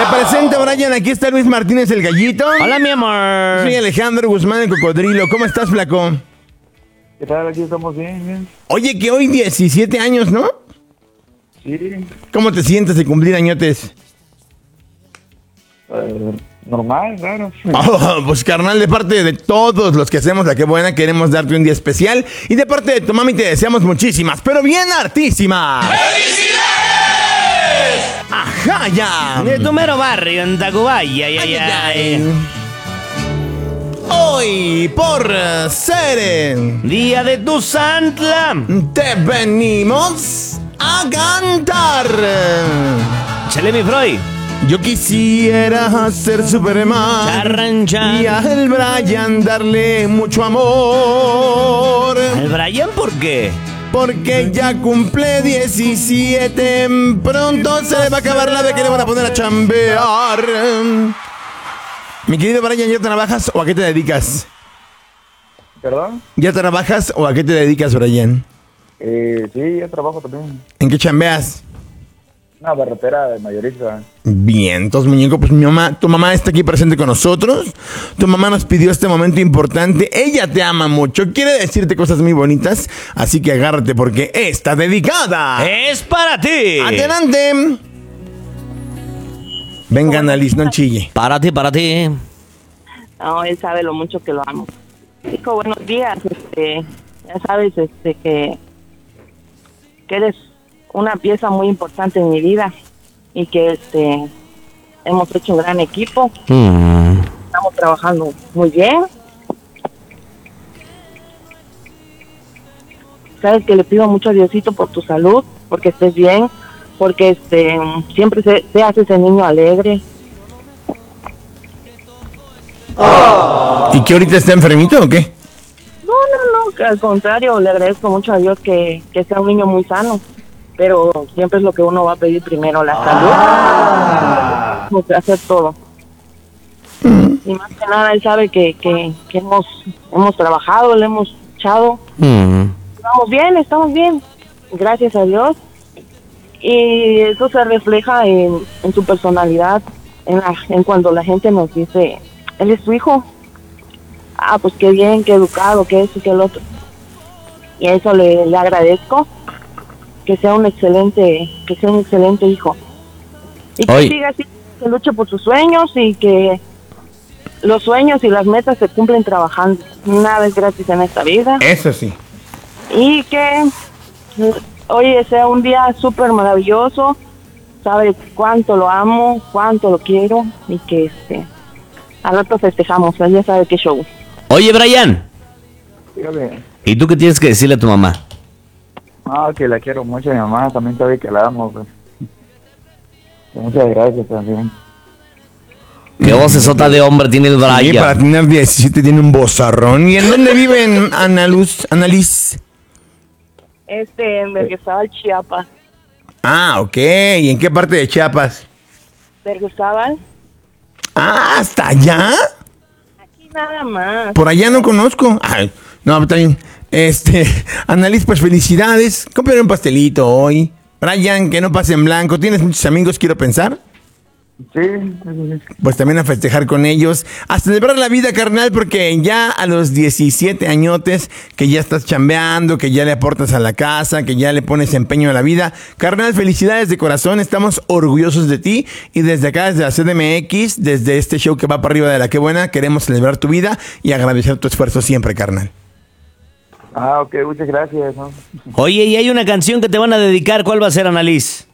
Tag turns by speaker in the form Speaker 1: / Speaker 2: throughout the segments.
Speaker 1: Te presento, Brian, aquí está Luis Martínez, el gallito.
Speaker 2: Hola, mi amor.
Speaker 1: Soy Alejandro Guzmán, el cocodrilo. ¿Cómo estás, flaco?
Speaker 3: ¿Qué tal? Aquí estamos bien, bien.
Speaker 1: Oye, que hoy 17 años, ¿no?
Speaker 3: Sí,
Speaker 1: ¿Cómo te sientes de cumplir añotes?
Speaker 3: normal, claro.
Speaker 1: Oh, pues carnal, de parte de todos los que hacemos La Qué Buena, queremos darte un día especial. Y de parte de tu mami te deseamos muchísimas, pero bien hartísimas. ¡Felicidades! ¡Ajá, ya!
Speaker 2: De tu mero barrio, en Tacubaya,
Speaker 1: Hoy, por ser
Speaker 2: Día de tu Santla.
Speaker 1: te venimos a cantar.
Speaker 2: Chale, mi Freud.
Speaker 1: Yo quisiera ser Superman
Speaker 2: Charrancha.
Speaker 1: y al Brian darle mucho amor.
Speaker 2: ¿El Brian por qué?
Speaker 1: Porque ya cumple 17, pronto se le va a acabar la de que le van a poner a chambear. Mi querido Brian, ¿ya trabajas o a qué te dedicas?
Speaker 3: ¿Perdón?
Speaker 1: ¿Ya trabajas o a qué te dedicas, Brian?
Speaker 3: Sí, yo trabajo también.
Speaker 1: ¿En qué chambeas?
Speaker 3: Una barrotera de mayorista.
Speaker 1: Bien, entonces, muñeco, pues tu mamá está aquí presente con nosotros. Tu mamá nos pidió este momento importante. Ella te ama mucho, quiere decirte cosas muy bonitas. Así que agárrate porque está dedicada.
Speaker 2: ¡Es para ti!
Speaker 1: ¡Adelante! Venga, Annalise, no chille.
Speaker 2: Para ti, para ti.
Speaker 4: No, él sabe lo mucho que lo amo. Hijo, buenos días. Ya sabes, que eres una pieza muy importante en mi vida y que hemos hecho un gran equipo. Estamos trabajando muy bien. Sabes que le pido mucho a Diosito por tu salud, porque estés bien, porque siempre seas ese niño alegre.
Speaker 1: ¿Y que ahorita está enfermito o qué?
Speaker 4: No, que al contrario, le agradezco mucho a Dios que sea un niño muy sano, pero siempre es lo que uno va a pedir primero, la salud. Tenemos que hacer todo. Y más que nada, él sabe que hemos trabajado, le hemos echado. Estamos bien, gracias a Dios. Y eso se refleja en su personalidad, en cuando la gente nos dice, él es tu hijo. Ah, pues qué bien, qué educado, qué eso, qué el otro. Y a eso le agradezco, que sea un excelente hijo. Y que siga así, que luche por sus sueños y que los sueños y las metas se cumplen trabajando. Nada es gratis en esta vida.
Speaker 1: Eso sí.
Speaker 4: Y que hoy sea un día súper maravilloso. Sabe cuánto lo amo, cuánto lo quiero y que al rato festejamos. Él ya sabe qué show.
Speaker 2: Oye, Brian.
Speaker 3: Dígame.
Speaker 2: ¿Y tú qué tienes que decirle a tu mamá?
Speaker 3: Que la quiero mucho, mi mamá también sabe que la amo, pues. Muchas gracias también.
Speaker 2: ¿Qué vocesota de hombre tiene el Brian?
Speaker 1: Sí, para tener 17 tiene un bozarrón. ¿Y en dónde viven, Annalise?
Speaker 4: En Berriozábal, Chiapas.
Speaker 1: Ah, ok. ¿Y en qué parte de Chiapas?
Speaker 4: Berriozábal.
Speaker 1: Ah, ¿hasta allá?
Speaker 4: Aquí nada más.
Speaker 1: Por allá no conozco. Ay, no, está bien. Annalise, pues felicidades. Cómprale un pastelito hoy. Brian, que no pase en blanco. ¿Tienes muchos amigos, quiero pensar?
Speaker 3: Sí.
Speaker 1: Pues también a festejar con ellos. A celebrar la vida, carnal, porque ya a los 17 añotes, que ya estás chambeando, que ya le aportas a la casa, que ya le pones empeño a la vida. Carnal, felicidades de corazón. Estamos orgullosos de ti. Y desde acá, desde la CDMX, desde este show que va para arriba de La Qué Buena, queremos celebrar tu vida y agradecer tu esfuerzo siempre, carnal.
Speaker 3: Ok, muchas gracias, ¿no?
Speaker 2: Oye, y hay una canción que te van a dedicar. ¿Cuál va a ser, Annalise?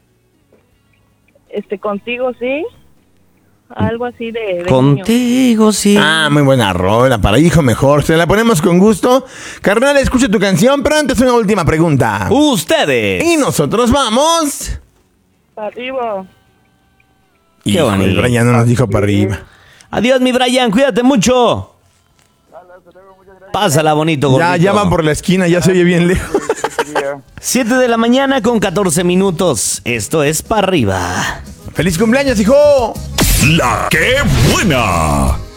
Speaker 4: Contigo, sí. Algo así de
Speaker 2: Contigo, sí.
Speaker 1: Ah, muy buena rola, para hijo mejor. Se la ponemos con gusto. Carnal, escucha tu canción, pero antes una última pregunta.
Speaker 2: Ustedes.
Speaker 1: Y nosotros vamos.
Speaker 4: Para arriba.
Speaker 2: Qué bonito.
Speaker 1: El Brian no nos dijo para arriba.
Speaker 2: Adiós, mi Brian. Cuídate mucho. Pásala bonito, gordito.
Speaker 1: Ya van por la esquina, ya se oye bien lejos.
Speaker 2: 7 de la mañana con 14 minutos. Esto es para arriba.
Speaker 1: ¡Feliz cumpleaños, hijo!
Speaker 5: La Qué Buena.